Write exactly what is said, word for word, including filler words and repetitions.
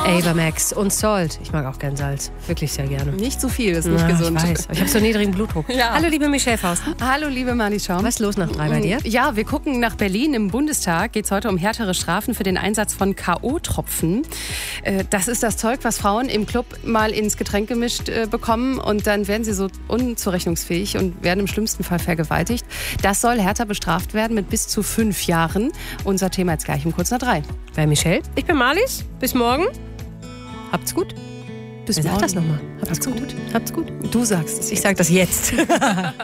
Ava Max und Salt. Ich mag auch gern Salz. Wirklich sehr gerne. Nicht zu viel, ist nicht Na, gesund. Ich weiß, aber ich habe so niedrigen Blutdruck. Ja. Hallo, liebe Michelle Faust. Hallo, liebe Marlies Schaum. Was ist los nach drei bei dir? Ja, wir gucken nach Berlin. Im Bundestag geht es heute um härtere Strafen für den Einsatz von K O-Tropfen. Äh, das ist das Zeug, was Frauen im Club mal ins Getränk gemischt äh, bekommen und dann werden sie so unzurechnungsfähig und werden im schlimmsten Fall vergewaltigt. Das soll härter bestraft werden mit bis zu fünf Jahren. Unser Thema jetzt gleich um kurz nach drei. Bei Michelle. Ich bin Marlies. Bis morgen. Habt's gut. Bis Wer sagt morgen. das nochmal? Habt's Habt's gut. gut. Habt's gut. Du sagst es. Ich sag das jetzt.